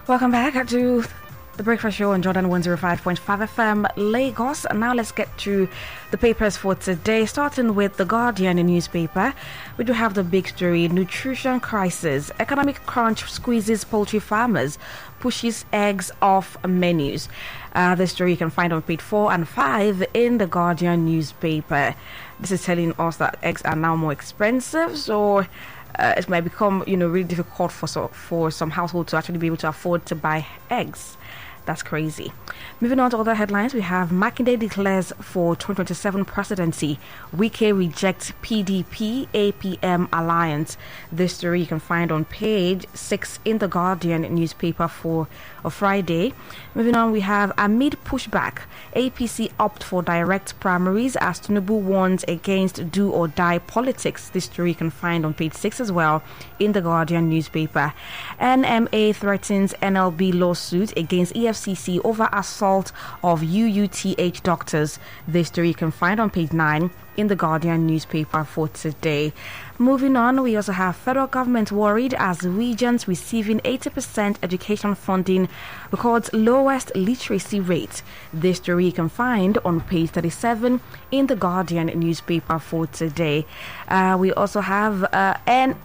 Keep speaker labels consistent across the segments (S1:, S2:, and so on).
S1: Welcome back to the Breakfast Show on Jordan 105.5 FM Lagos. And now let's get to the papers for today, starting with The Guardian newspaper. We do have the big story: nutrition crisis, economic crunch squeezes poultry farmers, pushes eggs off menus. The story you can find on page 4 and 5 in The Guardian newspaper. This is telling us that eggs are now more expensive, so it might become, really difficult for some households to actually be able to afford to buy eggs. That's crazy. Moving on to other headlines, we have Makinde declares for 2027 presidency. Wike rejects PDP APM alliance. This story you can find on page 6 in the Guardian newspaper for a Friday. Moving on, we have amid pushback, APC opt for direct primaries as Tinubu warns against do or die politics. This story you can find on page 6 as well in the Guardian newspaper. NMA threatens NLB lawsuit against EFCC over assault of UUTH doctors. This story you can find on page 9 in the Guardian newspaper for today. Moving on, we also have federal government worried as regions receiving 80% education funding records lowest literacy rate. This story you can find on page 37 in the Guardian newspaper for today. We also have an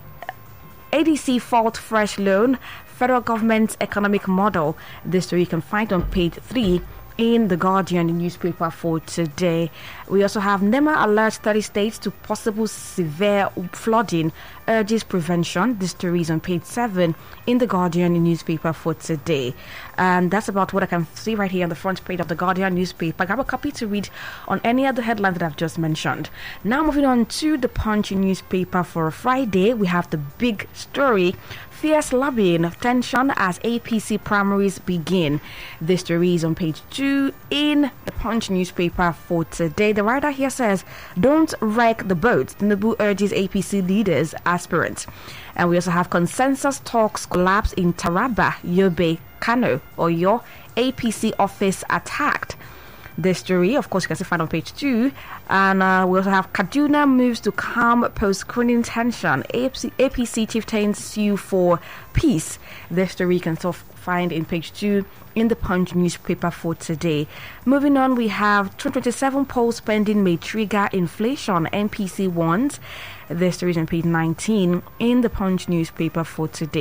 S1: ADC fault fresh loan, federal government's economic model. This story you can find on page 3 in the Guardian newspaper for today. We also have NEMA alerts 30 states to possible severe flooding, urges prevention. This story is on page 7 in the Guardian newspaper for today. And that's about what I can see right here on the front page of the Guardian newspaper. Grab a copy to read on any other headline that I've just mentioned. Now moving on to the Punch newspaper for a Friday, we have the big story: fierce lobbying tension as APC primaries begin. This story is on page 2 in the Punch newspaper for today. The writer here says, "Don't wreck the boat. Tinubu urges APC leaders, aspirants." And we also have consensus talks collapse in Taraba, Yobe, Kano, Oyo, APC office attacked. This story, of course, you can still find on page 2. And we also have Kaduna moves to calm post-screening tension. APC chieftains sue for peace. This story you can still find in page 2 in the Punch newspaper for today. Moving on, we have 2027 poll spending may trigger inflation, NPC warns. This story is on page 19 in the Punch newspaper for today.